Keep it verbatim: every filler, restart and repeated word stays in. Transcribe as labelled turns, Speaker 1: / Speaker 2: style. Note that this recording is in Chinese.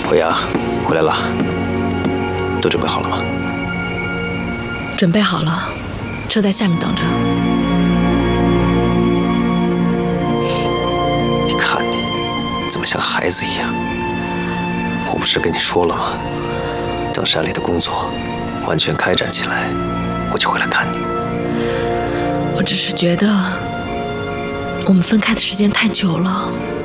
Speaker 1: 慧雅，回来了，都准备好了吗？
Speaker 2: 准备好了，车在下面等着。
Speaker 1: 你看你，怎么像孩子一样？我不是跟你说了吗？等山里的工作完全开展起来，我就会来看你。
Speaker 2: 我只是觉得，我们分开的时间太久了。